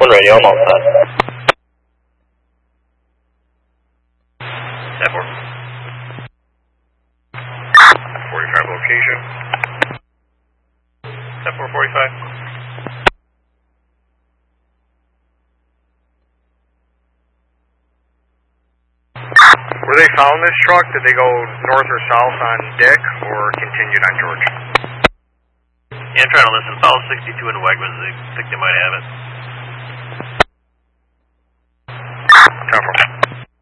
1 radio, I'm all set. 10-4. 45 location. 10-4-45. Where they found this truck, did they go north or south on Dick or continued on George? Yeah, I'm trying to listen. Follow 62 into Wegmans. I think they might have it.